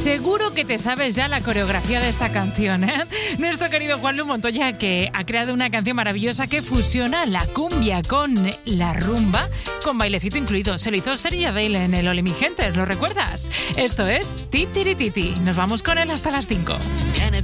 Seguro que te sabes ya la coreografía de esta canción, ¿eh? Nuestro querido Juanlu Montoya, que ha creado una canción maravillosa que fusiona la cumbia con la rumba, con bailecito incluido. Se lo hizo Sergio Dale en el Ole Mi Gentes, ¿lo recuerdas? Esto es Titirititi. Nos vamos con él hasta las 5. Viene